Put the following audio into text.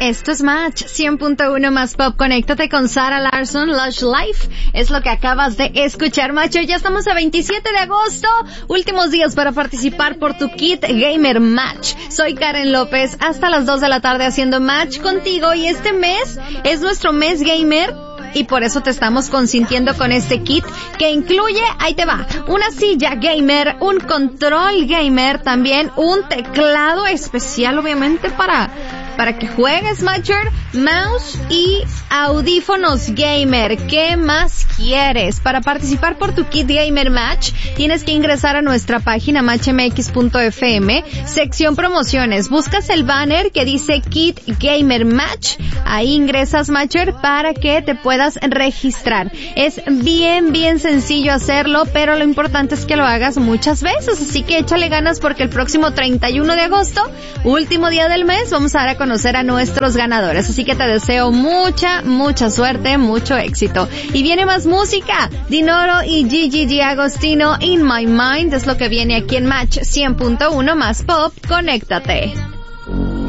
Esto es Match 100.1 más Pop. Conéctate con Sarah Larsson, Lush Life. Es lo que acabas de escuchar, macho. Ya estamos a 27 de agosto. Últimos días para participar por tu kit Gamer Match. Soy Karen López. Hasta las 2 de la tarde haciendo Match contigo. Y este mes es nuestro mes gamer. Y por eso te estamos consintiendo con este kit que incluye, ahí te va, una silla gamer, un control gamer, también un teclado especial, obviamente, para que juegues, Matcher, mouse y audífonos gamer. ¿Qué más quieres? Para participar por tu kit Gamer Match, tienes que ingresar a nuestra página matchmx.fm, sección promociones. Buscas el banner que dice Kit Gamer Match. Ahí ingresas, Matcher, para que te puedas registrar. Es bien sencillo hacerlo, pero lo importante es que lo hagas muchas veces. Así que échale ganas porque el próximo 31 de agosto, último día del mes, vamos a dar a conocer a nuestros ganadores. Así que te deseo mucha suerte, mucho éxito. Y viene más música. Dinoro y Gigi Agostino, In My Mind, es lo que viene aquí en Match 100.1 más Pop. Conéctate.